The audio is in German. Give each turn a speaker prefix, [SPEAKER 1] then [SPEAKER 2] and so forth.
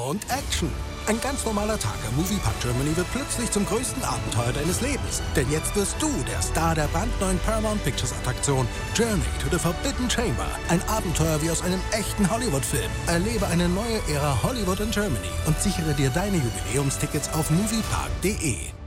[SPEAKER 1] und Action. Ein ganz normaler Tag am Moviepark Germany wird plötzlich zum größten Abenteuer deines Lebens. Denn jetzt wirst du der Star der brandneuen Paramount Pictures Attraktion Journey to the Forbidden Chamber. Ein Abenteuer wie aus einem echten Hollywood-Film. Erlebe eine neue Ära Hollywood in Germany und sichere dir deine Jubiläumstickets auf moviepark.de.